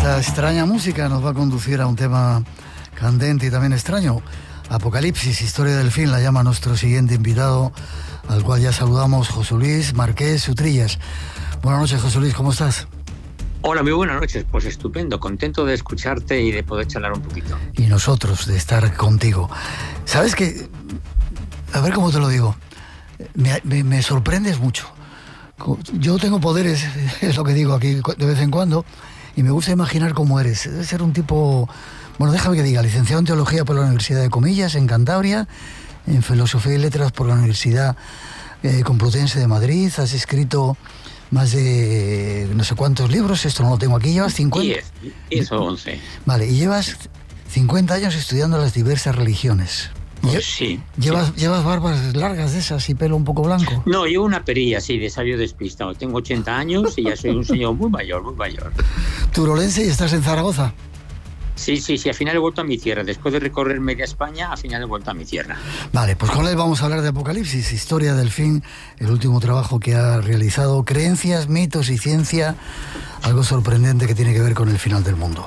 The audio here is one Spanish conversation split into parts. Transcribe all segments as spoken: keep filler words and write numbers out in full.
Esta extraña música nos va a conducir a un tema candente y también extraño. Apocalipsis, historia del fin, la llama nuestro siguiente invitado, al cual ya saludamos, José Luis Marqués Utrillas. Buenas noches, José Luis, ¿cómo estás? Hola, muy buenas noches. Pues estupendo, contento de escucharte y de poder charlar un poquito. Y nosotros de estar contigo. ¿Sabes qué? A ver cómo te lo digo. Me, me, me sorprendes mucho. Yo tengo poderes, es lo que digo aquí de vez en cuando, y me gusta imaginar cómo eres. Debe ser un tipo, bueno, déjame que diga, licenciado en Teología por la Universidad de Comillas, en Cantabria, en Filosofía y Letras por la Universidad eh, Complutense de Madrid. Has escrito más de no sé cuántos libros, esto no lo tengo aquí, llevas cincuenta. diez, diez o once. Vale, y llevas cincuenta años estudiando las diversas religiones. Pues sí. ¿Llevas, sí. ¿Llevas barbas largas de esas y pelo un poco blanco? No, llevo una perilla así de sabio despistado. Tengo ochenta años y ya soy un señor muy mayor, muy mayor. ¿Turolense y estás en Zaragoza? Sí, sí, sí, al final he vuelto a mi tierra. Después de recorrer media España, al final he vuelto a mi tierra. Vale, pues con él vamos a hablar de Apocalipsis, historia del fin, el último trabajo que ha realizado, creencias, mitos y ciencia, algo sorprendente que tiene que ver con el final del mundo.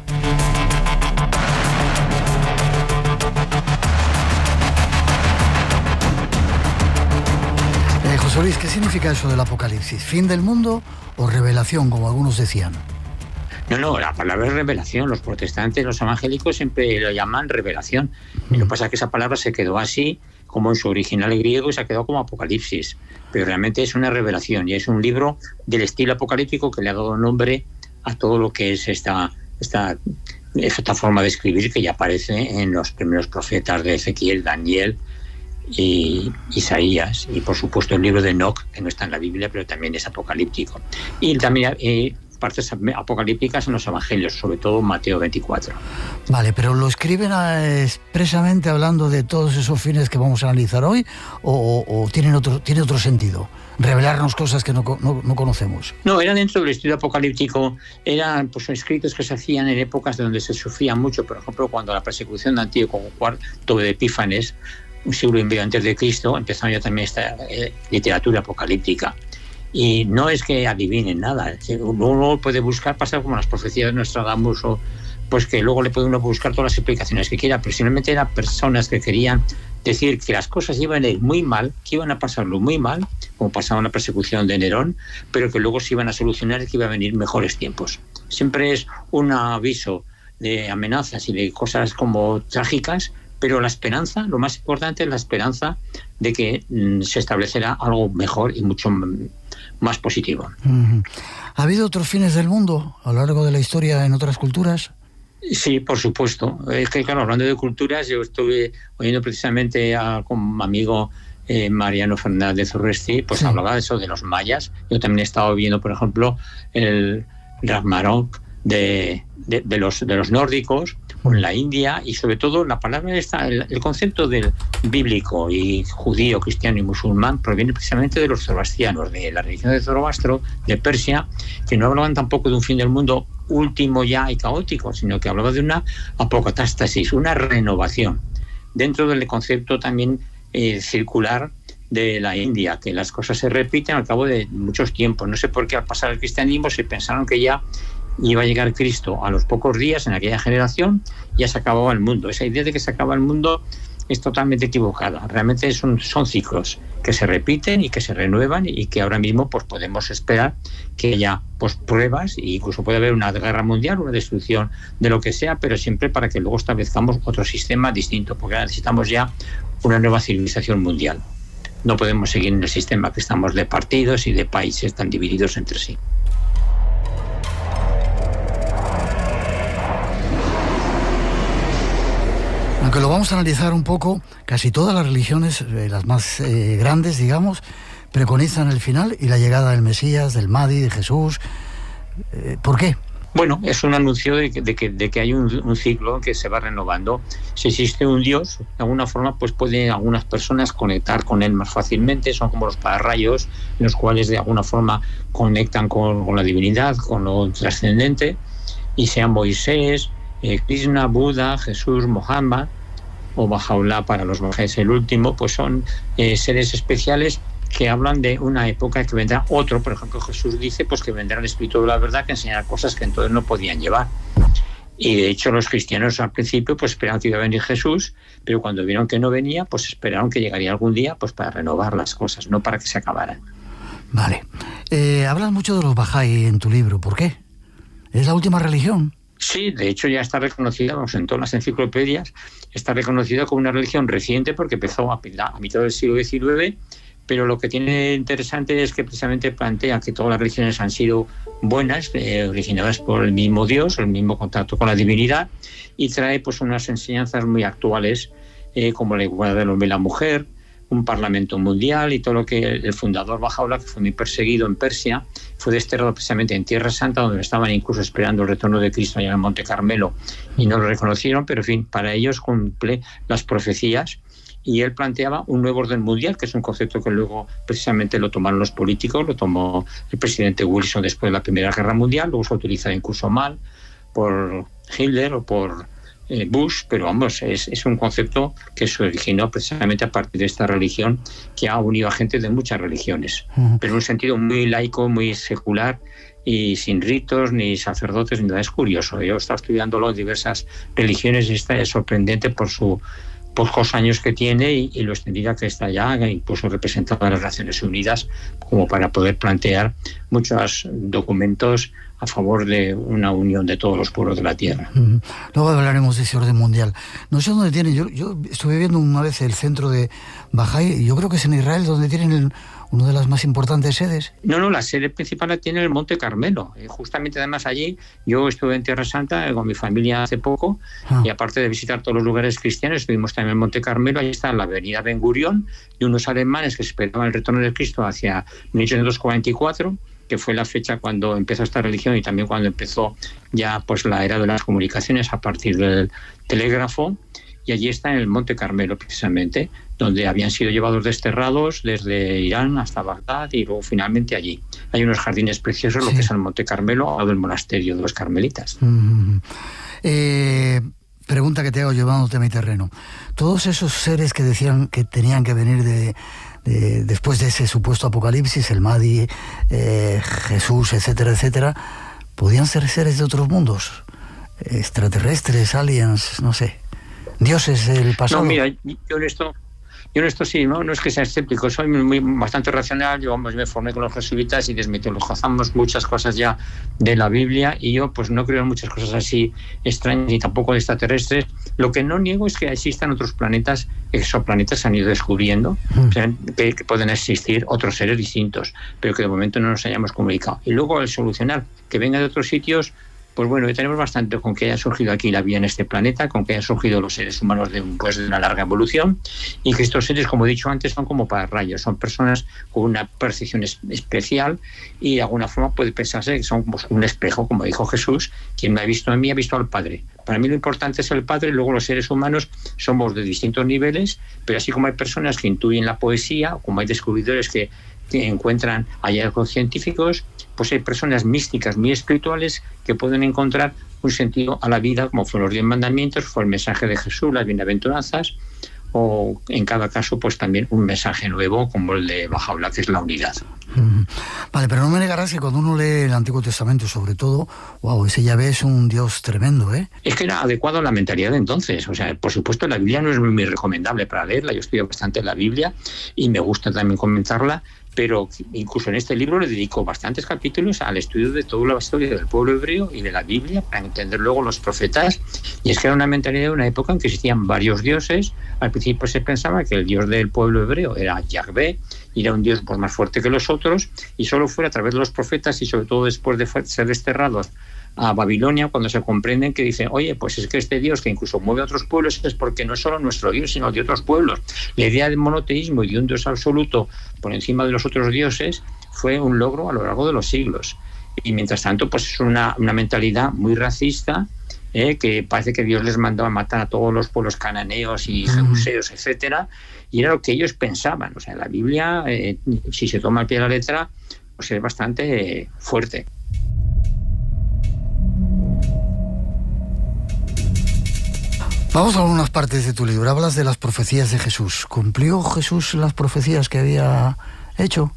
Eh, José Luis, ¿qué significa eso del Apocalipsis? ¿Fin del mundo o revelación, como algunos decían? No, no, la palabra es revelación. Los protestantes, los evangélicos siempre lo llaman revelación. Y lo que pasa es que esa palabra se quedó así, como en su original griego, y se ha quedado como Apocalipsis. Pero realmente es una revelación y es un libro del estilo apocalíptico que le ha dado nombre a todo lo que es esta, esta, esta forma de escribir que ya aparece en los primeros profetas de Ezequiel, Daniel y Isaías. Y por supuesto el libro de Enoc, que no está en la Biblia, pero también es apocalíptico. Y también Eh, partes apocalípticas en los evangelios, sobre todo Mateo veinticuatro. Vale, pero ¿lo escriben expresamente hablando de todos esos fines que vamos a analizar hoy o, o, o tienen otro, tiene otro sentido? Revelarnos cosas que no, no, no conocemos. No, era dentro del estudio apocalíptico, eran pues, escritos que se hacían en épocas donde se sufría mucho, por ejemplo, cuando la persecución de Antíoco cuarto de Epífanes, un siglo y medio antes de Cristo, empezó ya también esta eh, literatura apocalíptica. Y no es que adivinen nada, uno puede buscar, pasar como las profecías de Nostradamus, o pues que luego le puede uno buscar todas las explicaciones que quiera, pero simplemente eran personas que querían decir que las cosas iban a ir muy mal, que iban a pasarlo muy mal, como pasaba en la persecución de Nerón, pero que luego se iban a solucionar y que iban a venir mejores tiempos. Siempre es un aviso de amenazas y de cosas como trágicas, pero la esperanza, lo más importante es la esperanza de que mm, se establecerá algo mejor y mucho más positivo. Uh-huh. ¿Ha habido otros fines del mundo a lo largo de la historia en otras culturas? Sí, por supuesto. Es que, claro, hablando de culturas, yo estuve oyendo precisamente a, con mi amigo eh, Mariano Fernández Urresti, pues sí. Hablaba de eso de los mayas. Yo también he estado viendo, por ejemplo, el Ragnarok de, de, de, los, de los nórdicos, o en la India, y sobre todo la palabra esta, el, el concepto del bíblico y judío, cristiano y musulmán proviene precisamente de los zoroastrianos, de la religión de Zoroastro, de Persia, que no hablaban tampoco de un fin del mundo último ya y caótico, sino que hablaba de una apocatástasis, una renovación, dentro del concepto también eh, circular de la India, que las cosas se repiten al cabo de muchos tiempos. No sé por qué al pasar el cristianismo se pensaron que ya iba a llegar Cristo a los pocos días en aquella generación, ya se acababa el mundo. Esa idea de que se acaba el mundo es totalmente equivocada. Realmente son, son ciclos que se repiten y que se renuevan, y que ahora mismo pues podemos esperar que haya pues pruebas, e incluso puede haber una guerra mundial, una destrucción de lo que sea, pero siempre para que luego establezcamos otro sistema distinto, porque necesitamos ya una nueva civilización mundial. No podemos seguir en el sistema que estamos de partidos y de países tan divididos entre sí. Aunque lo vamos a analizar un poco, casi todas las religiones, eh, las más eh, grandes, digamos, preconizan el final y la llegada del Mesías, del Mahdi, de Jesús. Eh, ¿Por qué? Bueno, es un anuncio de que, de que, de que hay un, un ciclo que se va renovando. Si existe un Dios, de alguna forma, pues pueden algunas personas conectar con él más fácilmente. Son como los pararrayos, en los cuales de alguna forma conectan con, con la divinidad, con lo trascendente, y sea Moisés, eh, Krishna, Buda, Jesús, Mohammed o Bahá'u'lláh para los bahá'ís el último, pues son eh, seres especiales que hablan de una época que vendrá otro. Por ejemplo, Jesús dice pues que vendrá el Espíritu de la verdad que enseñará cosas que entonces no podían llevar. Y de hecho los cristianos al principio pues esperaban que iba a venir Jesús, pero cuando vieron que no venía, pues esperaron que llegaría algún día pues para renovar las cosas, no para que se acabaran. Vale. Eh, hablas mucho de los Bahá'í en tu libro. ¿Por qué? ¿Es la última religión? Sí, de hecho ya está reconocida, vamos, en todas las enciclopedias, está reconocida como una religión reciente porque empezó a, a mitad del siglo diecinueve, pero lo que tiene interesante es que precisamente plantea que todas las religiones han sido buenas, eh, originadas por el mismo Dios, el mismo contacto con la divinidad, y trae pues unas enseñanzas muy actuales, eh, como la igualdad del hombre y la mujer, un parlamento mundial y todo lo que el fundador Bahá'u'lláh, que fue muy perseguido en Persia, fue desterrado precisamente en Tierra Santa, donde estaban incluso esperando el retorno de Cristo allá en el Monte Carmelo, y no lo reconocieron, pero en fin, para ellos cumple las profecías. Y él planteaba un nuevo orden mundial, que es un concepto que luego precisamente lo tomaron los políticos, lo tomó el presidente Wilson después de la Primera Guerra Mundial, luego se ha utilizado incluso mal por Hitler o por eh, Bush, pero vamos, es, es un concepto que se originó precisamente a partir de esta religión que ha unido a gente de muchas religiones, uh-huh. pero en un sentido muy laico, muy secular, y sin ritos, ni sacerdotes, ni nada. Es curioso, yo he estado estudiándolo en diversas religiones y está es sorprendente por su pocos años que tiene y, y lo extendida que está ya, incluso representada en las Naciones Unidas, como para poder plantear muchos documentos a favor de una unión de todos los pueblos de la Tierra. Uh-huh. Luego hablaremos de ese orden mundial. No sé dónde tienen, yo, yo estuve viendo una vez el centro de Bahá'í, y yo creo que es en Israel donde tienen el, una de las más importantes sedes. No, no, la sede principal la tiene el Monte Carmelo. Eh, justamente además allí, yo estuve en Tierra Santa eh, con mi familia hace poco, ah. y aparte de visitar todos los lugares cristianos, estuvimos también en el Monte Carmelo. Ahí está la avenida Ben Gurión, y unos alemanes que esperaban el retorno de Cristo hacia mil ochocientos cuarenta y cuatro, que fue la fecha cuando empezó esta religión y también cuando empezó ya pues la era de las comunicaciones a partir del telégrafo. Y allí está en el Monte Carmelo precisamente, donde habían sido llevados desterrados desde Irán hasta Bagdad y luego finalmente allí. Hay unos jardines preciosos, sí. Lo que es el Monte Carmelo, al lado del monasterio de los carmelitas. Mm-hmm. Eh, pregunta que te hago llevándote a mi terreno. Todos esos seres que decían que tenían que venir de, de después de ese supuesto apocalipsis, el Mahdi, eh, Jesús, etcétera, etcétera, ¿podían ser seres de otros mundos? Extraterrestres, aliens, no sé. Dioses del pasado. No, mira, yo en esto, yo en esto sí, no, no es que sea escéptico, soy muy, bastante racional. Yo vamos, me formé con los jesuitas y desmitologizamos muchas cosas ya de la Biblia, y yo pues no creo en muchas cosas así extrañas ni tampoco de extraterrestres. Lo que no niego es que existan otros planetas, exoplanetas se han ido descubriendo, mm. o sea, que, que pueden existir otros seres distintos, pero que de momento no nos hayamos comunicado. Y luego el solucionar que venga de otros sitios, pues bueno, tenemos bastante con que haya surgido aquí la vida en este planeta, con que hayan surgido los seres humanos de, pues, de una larga evolución, y que estos seres, como he dicho antes, son como pararrayos, son personas con una percepción es, especial, y de alguna forma puede pensarse que son pues, un espejo, como dijo Jesús: quien me ha visto a mí ha visto al Padre. Para mí lo importante es el Padre, y luego los seres humanos somos de distintos niveles, pero así como hay personas que intuyen la poesía, como hay descubridores que, que encuentran hallazgos científicos, pues hay personas místicas muy espirituales que pueden encontrar un sentido a la vida, como fueron los diez mandamientos, fue el mensaje de Jesús, las bienaventuranzas, o en cada caso pues también un mensaje nuevo como el de Bahá'u'lláh, que es la unidad. Mm. Vale, pero no me negarás que cuando uno lee el Antiguo Testamento, sobre todo, wow, ese Yahvé es un Dios tremendo, ¿eh? Es que era adecuado a la mentalidad de entonces. O sea, por supuesto la Biblia no es muy, muy recomendable para leerla, yo estudio bastante la Biblia y me gusta también comentarla, pero incluso en este libro le dedico bastantes capítulos al estudio de toda la historia del pueblo hebreo y de la Biblia para entender luego los profetas. Y es que era una mentalidad de una época en que existían varios dioses. Al principio se pensaba que el dios del pueblo hebreo era Yahvé, y era un dios pues, más fuerte que los otros, y solo fue a través de los profetas y sobre todo después de ser desterrados a Babilonia, cuando se comprenden que dicen, oye, pues es que este Dios que incluso mueve a otros pueblos es porque no es solo nuestro Dios, sino de otros pueblos. La idea del monoteísmo y de un Dios absoluto por encima de los otros dioses fue un logro a lo largo de los siglos. Y mientras tanto, pues es una, una mentalidad muy racista, eh, que parece que Dios les mandó a matar a todos los pueblos cananeos y jebuseos, etcétera, y era lo que ellos pensaban. O sea, la Biblia, eh, si se toma al pie de la letra, pues es bastante eh, fuerte. Vamos a algunas partes de tu libro. Hablas de las profecías de Jesús. ¿Cumplió Jesús las profecías que había hecho?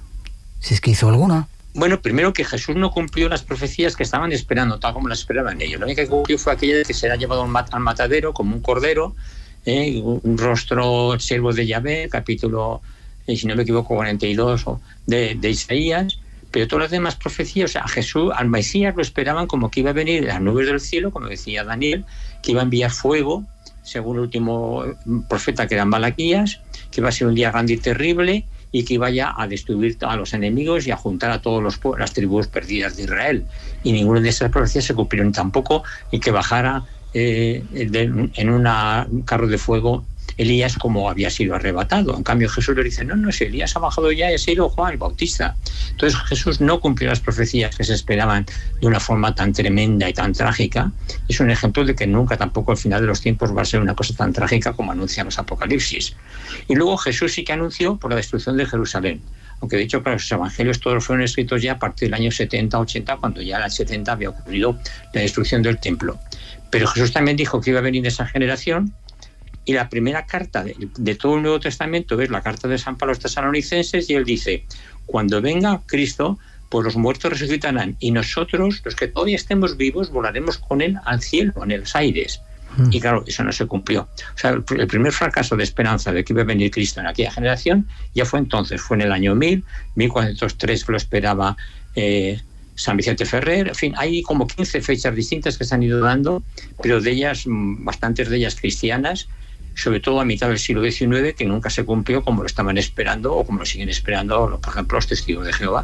Si es que hizo alguna. Bueno, primero que Jesús no cumplió las profecías que estaban esperando, tal como las esperaban ellos. Lo único que cumplió fue aquella de que será llevado al matadero como un cordero, eh, un rostro siervo de Yahvé, capítulo, eh, si no me equivoco, cuarenta y dos de, de Isaías. Pero todas las demás profecías, o sea, a Jesús, al Mesías lo esperaban como que iba a venir de las nubes del cielo, como decía Daniel, que iba a enviar fuego, según el último profeta que era Malaquías, que iba a ser un día grande y terrible y que iba ya a destruir a los enemigos y a juntar a todas las tribus perdidas de Israel. Y ninguna de esas profecías se cumplieron tampoco, y que bajara eh, de, en una, un carro de fuego Elías como había sido arrebatado. En cambio Jesús le dice, no, no, si Elías ha bajado ya y ha sido Juan el Bautista. Entonces Jesús no cumplió las profecías que se esperaban de una forma tan tremenda y tan trágica. Es un ejemplo de que nunca tampoco al final de los tiempos va a ser una cosa tan trágica como anuncian los Apocalipsis. Y luego Jesús sí que anunció por la destrucción de Jerusalén. Aunque de hecho, claro, los evangelios todos fueron escritos ya a partir del año setenta ochenta, cuando ya en el setenta había ocurrido la destrucción del templo. Pero Jesús también dijo que iba a venir esa generación. Y la primera carta de, de todo el Nuevo Testamento es la carta de San Pablo a los tesalonicenses, y él dice, cuando venga Cristo, pues los muertos resucitarán, y nosotros, los que todavía estemos vivos, volaremos con él al cielo, en los aires. Mm. Y claro, eso no se cumplió. O sea, el, el primer fracaso de esperanza de que iba a venir Cristo en aquella generación ya fue entonces, fue en el año mil, mil cuatrocientos tres lo esperaba eh, San Vicente Ferrer. En fin, hay como quince fechas distintas que se han ido dando, pero de ellas, bastantes de ellas cristianas, sobre todo a mitad del siglo diecinueve, que nunca se cumplió como lo estaban esperando o como lo siguen esperando, por ejemplo, los testigos de Jehová.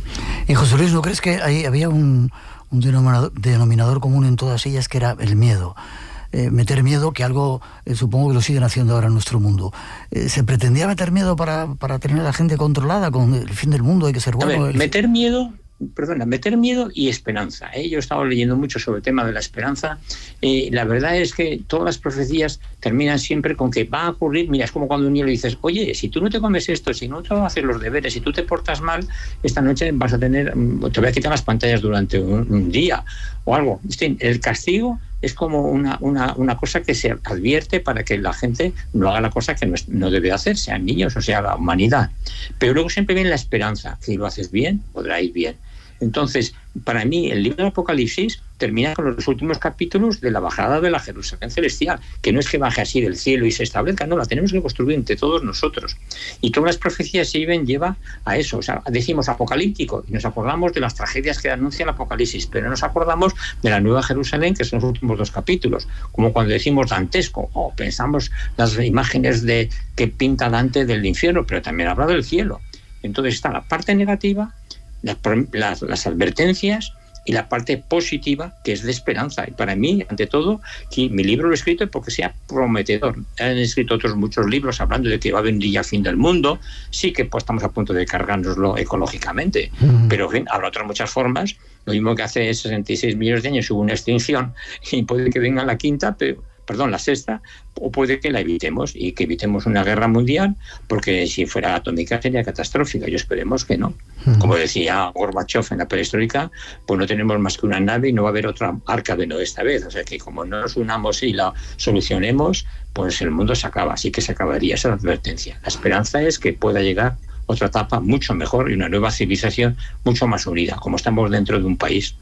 Y José Luis, ¿no crees que ahí había un, un denominador, denominador común en todas ellas, que era el miedo? Eh, meter miedo, que algo, eh, supongo que lo siguen haciendo ahora en nuestro mundo. Eh, ¿Se pretendía meter miedo para, para tener a la gente controlada con el fin del mundo? Hay que ser bueno. A ver, el... meter miedo... Perdona, meter miedo y esperanza. ¿eh? Yo he estado leyendo mucho sobre el tema de la esperanza. Eh, la verdad es que todas las profecías terminan siempre con que va a ocurrir. Mira, es como cuando un niño le dices, oye, si tú no te comes esto, si no te vas a hacer los deberes, si tú te portas mal, esta noche vas a tener, te voy a quitar las pantallas durante un, un día o algo. El castigo es como una, una, una cosa que se advierte para que la gente no haga la cosa que no, es, no debe hacer, sean niños o sea la humanidad. Pero luego siempre viene la esperanza, que si lo haces bien, podrá ir bien. Entonces, para mí, el libro del Apocalipsis termina con los últimos capítulos de la bajada de la Jerusalén celestial, que no es que baje así del cielo y se establezca, no, la tenemos que construir entre todos nosotros. Y todas las profecías se lleven, lleva a eso. O sea, decimos apocalíptico y nos acordamos de las tragedias que anuncia el Apocalipsis, pero no nos acordamos de la Nueva Jerusalén, que son los últimos dos capítulos. Como cuando decimos dantesco, o oh, pensamos las imágenes de que pinta Dante del infierno, pero también habla del cielo. Entonces está la parte negativa, Las, las, las advertencias, y la parte positiva, que es de esperanza. Y para mí, ante todo, que mi libro lo he escrito porque sea prometedor. Han escrito otros muchos libros hablando de que va a venir ya el fin del mundo. Sí que pues, estamos a punto de cargárnoslo ecológicamente, uh-huh. pero en fin, habrá otras muchas formas. Lo mismo que hace sesenta y seis millones de años hubo una extinción, y puede que venga la quinta, pero perdón, la sexta, o puede que la evitemos y que evitemos una guerra mundial, porque si fuera atómica sería catastrófica, y esperemos que no. Uh-huh. Como decía Gorbachev en la perestroika, pues no tenemos más que una nave y no va a haber otra arca de Noé esta vez, o sea que como no nos unamos y la solucionemos, pues el mundo se acaba, así que se acabaría esa advertencia. La esperanza es que pueda llegar otra etapa mucho mejor y una nueva civilización mucho más unida, como estamos dentro de un país.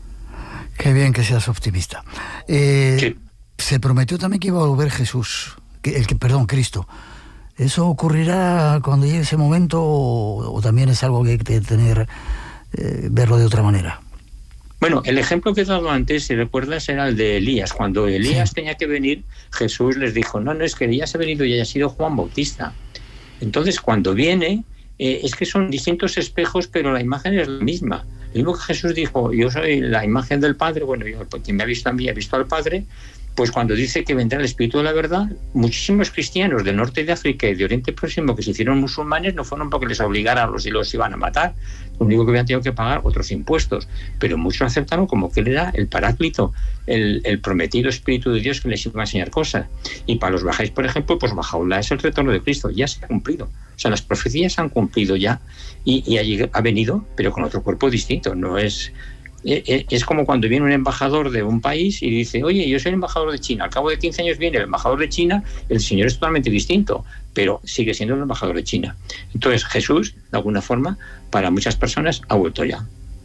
Qué bien que seas optimista. Eh... Sí. Se prometió también que iba a volver Jesús, que, el que, perdón, Cristo. ¿Eso ocurrirá cuando llegue ese momento o, o también es algo que hay que tener, eh, verlo de otra manera? Bueno, el ejemplo que he dado antes, si recuerdas, era el de Elías. Cuando Elías sí. tenía que venir, Jesús les dijo, no, no, es que Elías ha venido y haya sido Juan Bautista. Entonces, cuando viene, eh, es que son distintos espejos, pero la imagen es la misma. Lo mismo que Jesús dijo, yo soy la imagen del Padre, bueno, yo, quien me ha visto a mí ha visto al Padre. Pues cuando dice que vendrá el Espíritu de la verdad, muchísimos cristianos del norte de África y de Oriente Próximo que se hicieron musulmanes no fueron porque les obligaran los y los iban a matar, lo único que habían tenido que pagar otros impuestos, pero muchos aceptaron como que él era el Paráclito, el, el prometido Espíritu de Dios que les iba a enseñar cosas. Y para los bajáis, por ejemplo, pues Bajaulá es el retorno de Cristo, ya se ha cumplido. O sea, las profecías se han cumplido ya y, y ha, llegado, ha venido, pero con otro cuerpo distinto, no es Es como cuando viene un embajador de un país y dice, oye, yo soy el embajador de China. Al cabo de quince años viene el embajador de China, el señor es totalmente distinto, pero sigue siendo el embajador de China. Entonces Jesús, de alguna forma, para muchas personas ha vuelto ya.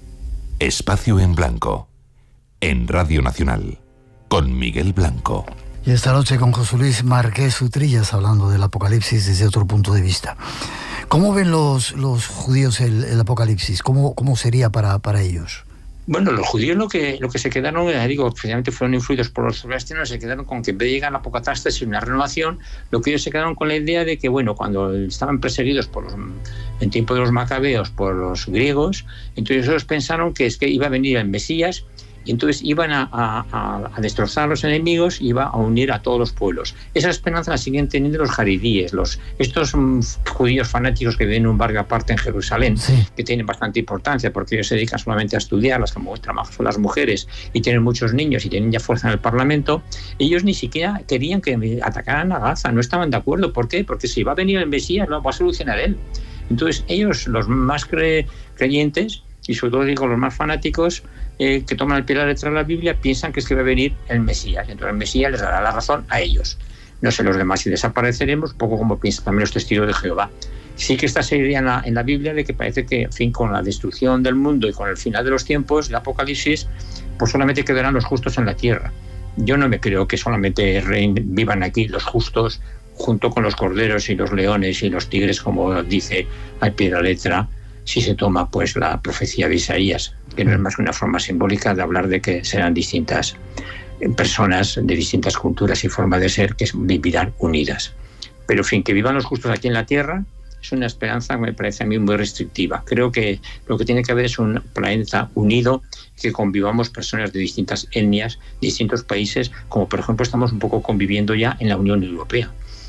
Espacio en Blanco, en Radio Nacional, con Miguel Blanco. Y esta noche con José Luis Márquez Utrillas, hablando del Apocalipsis desde otro punto de vista. ¿Cómo ven los, los judíos el, el Apocalipsis? ¿Cómo, cómo sería para, para ellos? Bueno, los judíos lo que lo que se quedaron, ya digo, especialmente fueron influidos por los zoroastrianos, se quedaron con que en vez de llegar a la apocatástasis y una renovación, lo que ellos se quedaron con la idea de que, bueno, cuando estaban perseguidos por los, en tiempo de los macabeos por los griegos, entonces ellos pensaron que es que iba a venir el Mesías y entonces iban a, a, a destrozar a los enemigos y iba a unir a todos los pueblos. Esa esperanza la siguen teniendo los jaridíes, los, estos um, judíos fanáticos que viven en un barrio aparte en Jerusalén, sí, que tienen bastante importancia porque ellos se dedican solamente a estudiar, las que trabajan son las mujeres y tienen muchos niños y tienen ya fuerza en el Parlamento. Ellos ni siquiera querían que atacaran a Gaza, no estaban de acuerdo. ¿Por qué? Porque si va a venir el Mesías lo va a solucionar él. Entonces ellos, los más cre- creyentes, y sobre todo digo los más fanáticos, eh, que toman al pie de la letra de la Biblia, piensan que es que va a venir el Mesías. Entonces el Mesías les dará la razón a ellos. No sé los demás si desapareceremos, poco como piensan también los testigos de Jehová. Sí que esta sería en la, en la Biblia de que parece que, en fin, con la destrucción del mundo y con el final de los tiempos, el Apocalipsis, pues solamente quedarán los justos en la tierra. Yo no me creo que solamente rein, vivan aquí los justos junto con los corderos y los leones y los tigres, como dice al pie de la letra, si se toma pues la profecía de Isaías, que no es más que una forma simbólica de hablar de que serán distintas personas de distintas culturas y formas de ser que vivirán unidas. Pero en fin, que vivan los justos aquí en la tierra es una esperanza que me parece a mí muy restrictiva. Creo que lo que tiene que haber es un planeta unido, que convivamos personas de distintas etnias, distintos países, como por ejemplo estamos un poco conviviendo ya en la Unión Europea.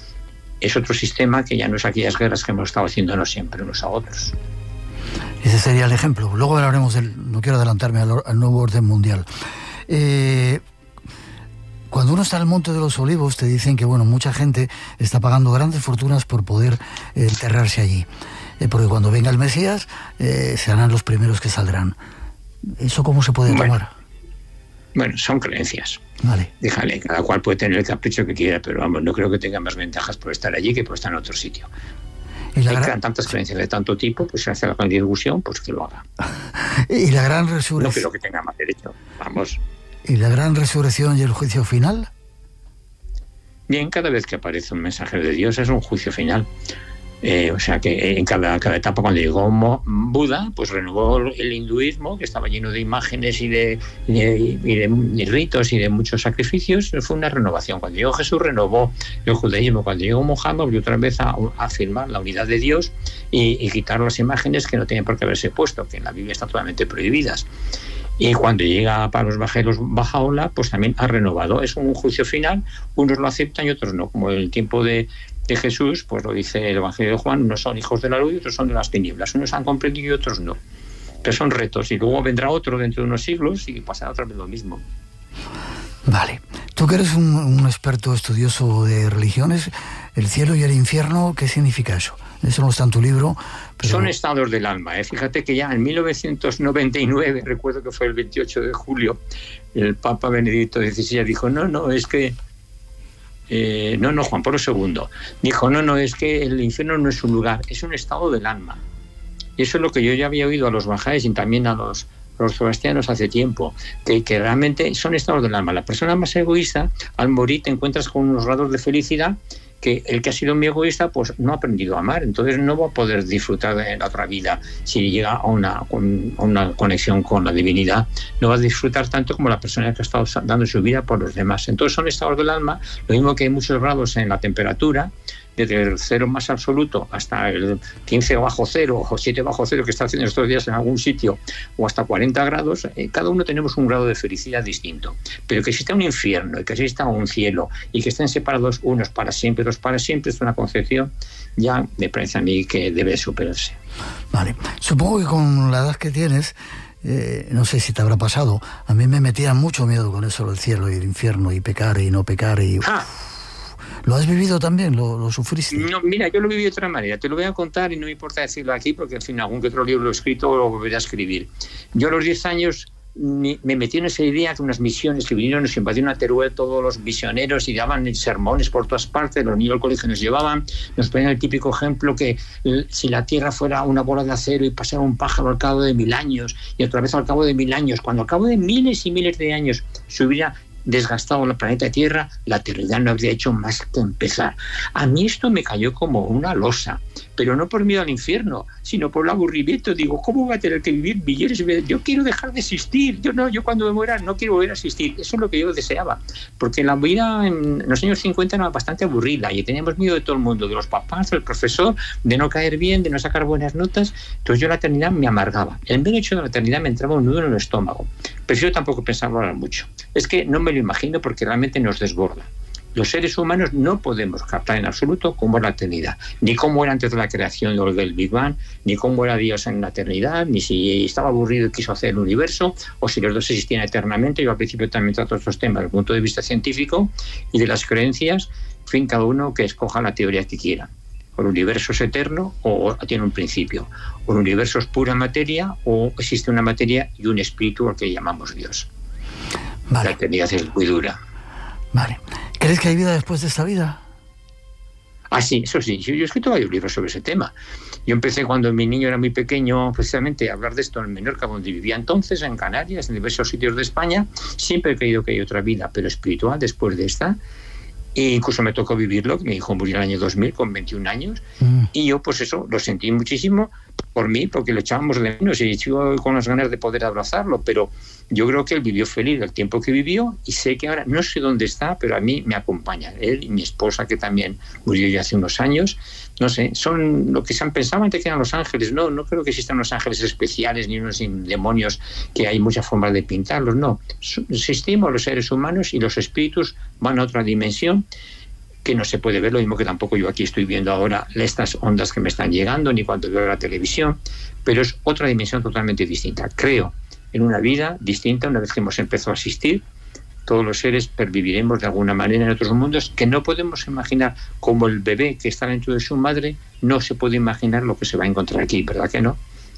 Es otro sistema que ya no es aquellas guerras que hemos estado haciéndonos siempre unos a otros. Ese sería el ejemplo. Luego hablaremos del, no quiero adelantarme al, al nuevo orden mundial. Eh, cuando uno está en el Monte de los Olivos te dicen que bueno, mucha gente está pagando grandes fortunas por poder eh, enterrarse allí. Eh, porque cuando venga el Mesías eh, serán los primeros que saldrán. ¿Eso cómo se puede bueno, tomar? Bueno, son creencias. Vale. Déjale, cada cual puede tener el capricho que quiera, pero vamos, no creo que tenga más ventajas por estar allí que por estar en otro sitio. Y la Hay gran... tantas creencias de tanto tipo, pues si hace la discusión, pues que lo haga. Y la gran resurrección. No creo que tenga más derecho, vamos. ¿Y la gran resurrección y el juicio final? Bien, cada vez que aparece un mensaje de Dios es un juicio final. Eh, o sea que en cada, cada etapa, cuando llegó Mo, Buda, pues renovó el hinduismo, que estaba lleno de imágenes y de, y de, y de, de ritos y de muchos sacrificios. Fue una renovación. Cuando llegó Jesús, renovó el judaísmo. Cuando llegó Mohammed, volvió otra vez a, a afirmar la unidad de Dios y, y quitar las imágenes que no tenían por qué haberse puesto, que en la Biblia están totalmente prohibidas. Y cuando llega para los bajeros Bajaola, pues también ha renovado. Es un juicio final, unos lo aceptan y otros no. Como en el tiempo de, de Jesús, pues lo dice el Evangelio de Juan, unos son hijos de la luz y otros son de las tinieblas. Unos han comprendido y otros no. Pero son retos. Y luego vendrá otro dentro de unos siglos y pasará otra vez lo mismo. Vale. Tú que eres un, un experto estudioso de religiones, el cielo y el infierno, ¿qué significa eso? Eso no está en tu libro. Pero... Son estados del alma. ¿eh? Fíjate que ya en mil novecientos noventa y nueve, recuerdo que fue el veintiocho de julio, el Papa Benedicto dieciséis dijo, no, no, es que... Eh, no, no, Juan Pablo segundo. Dijo, no, no, es que el infierno no es un lugar, es un estado del alma. Y eso es lo que yo ya había oído a los bajáes y también a los... los zoroastrianos hace tiempo, que, que realmente son estados del alma. La persona más egoísta, al morir te encuentras con unos grados de felicidad que el que ha sido muy egoísta pues no ha aprendido a amar, entonces no va a poder disfrutar de la otra vida. Si llega a una, a una conexión con la divinidad, no va a disfrutar tanto como la persona que ha estado dando su vida por los demás. Entonces son estados del alma, lo mismo que hay muchos grados en la temperatura, desde el cero más absoluto hasta el quince bajo cero o siete bajo cero que está haciendo estos días en algún sitio, o hasta cuarenta grados, eh, cada uno tenemos un grado de felicidad distinto. Pero que exista un infierno y que exista un cielo y que estén separados unos para siempre, otros para siempre, es una concepción ya me parece a mí que debe superarse. Vale, supongo que con la edad que tienes, Eh, no sé si te habrá pasado, a mí me metía mucho miedo con eso del cielo y el infierno y pecar y no pecar y... Ah. ¿Lo has vivido también? ¿Lo, lo sufriste? No, mira, yo lo viví de otra manera. Te lo voy a contar y no me importa decirlo aquí porque, en fin, algún que otro libro lo he escrito o lo volveré a escribir. Yo a los diez años me, me metí en esa idea que unas misiones que vinieron, nos invadieron a Teruel todos los misioneros y daban sermones por todas partes, los niños del colegio nos llevaban, nos ponían el típico ejemplo que eh, si la Tierra fuera una bola de acero y pasara un pájaro al cabo de mil años y otra vez al cabo de mil años, cuando al cabo de miles y miles de años se hubiera desgastado el planeta Tierra, la eternidad no habría hecho más que empezar. A mí esto me cayó como una losa, pero no por miedo al infierno, sino por el aburrimiento. Digo, ¿cómo va a tener que vivir millones de veces? Yo quiero dejar de existir. Yo no, yo cuando me muera no quiero volver a existir. Eso es lo que yo deseaba, porque la vida en los años cincuenta era bastante aburrida y teníamos miedo de todo el mundo, de los papás, del profesor, de no caer bien, de no sacar buenas notas. Entonces yo la eternidad me amargaba. El mero hecho de la eternidad me entraba un nudo en el estómago. Pero yo tampoco pensaba hablar mucho. Es que no me lo imagino porque realmente nos desborda. Los seres humanos no podemos captar en absoluto cómo es la eternidad, ni cómo era antes de la creación del Big Bang, ni cómo era Dios en la eternidad, ni si estaba aburrido y quiso hacer el universo, o si los dos existían eternamente. Yo al principio también trato estos temas desde el punto de vista científico y de las creencias, en fin, cada uno que escoja la teoría que quiera. O el universo es eterno o tiene un principio, o el universo es pura materia o existe una materia y un espíritu al que llamamos Dios. Vale. La eternidad es muy dura. Vale. ¿Crees que hay vida después de esta vida? Ah, sí, eso sí. Yo, yo he escrito varios libros sobre ese tema. Yo empecé cuando mi niño era muy pequeño, precisamente, a hablar de esto en Menorca, donde vivía entonces, en Canarias, en diversos sitios de España. Siempre he creído que hay otra vida, pero espiritual, después de esta. E incluso me tocó vivirlo, mi hijo murió en el año dos mil con veintiún años, mm. y yo pues eso, lo sentí muchísimo por mí, porque lo echábamos de menos y yo con las ganas de poder abrazarlo, pero yo creo que él vivió feliz el tiempo que vivió y sé que ahora, no sé dónde está, pero a mí me acompaña, él y mi esposa que también murió ya hace unos años. No sé, son lo que se han pensado antes que eran los ángeles. No, no creo que existan unos ángeles especiales ni unos demonios que hay muchas formas de pintarlos, no. Existimos los seres humanos y los espíritus van a otra dimensión que no se puede ver, lo mismo que tampoco yo aquí estoy viendo ahora estas ondas que me están llegando, ni cuando veo la televisión, pero es otra dimensión totalmente distinta. Creo en una vida distinta una vez que hemos empezado a existir. Todos los seres perviviremos de alguna manera en otros mundos que no podemos imaginar, como el bebé que está dentro de su madre no se puede imaginar lo que se va a encontrar aquí, ¿verdad que no?